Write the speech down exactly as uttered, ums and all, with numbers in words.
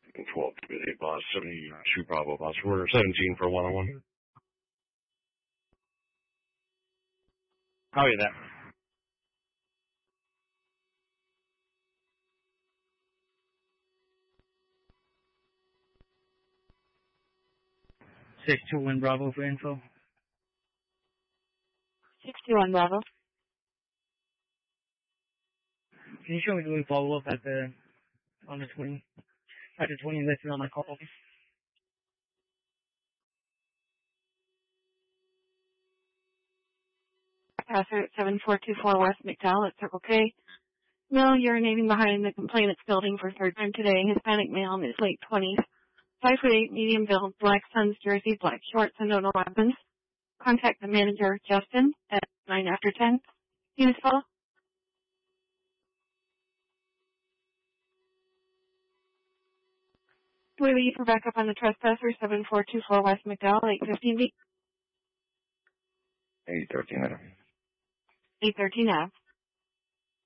twelve to eight boss, seventy-two Bravo boss. We're seventeen for one-on-one. Copy that. six two one Bravo for info. six two one Bravo. Can you show me doing follow-up at the, on the twenty, at the twenty listed on my call? Passer at seven four two four West McDowell at Circle K. Male urinating behind the complainant's building for third time today. Hispanic male, mid late twenties. Five foot eight, medium build, black Suns jersey, black shorts, and no weapons. Contact the manager, Justin, at nine after ten. He was full. We leave for backup on the trespasser, seven four two four West McDowell, eight fifteen B. eight thirteen, madam. eight thirteen Ave.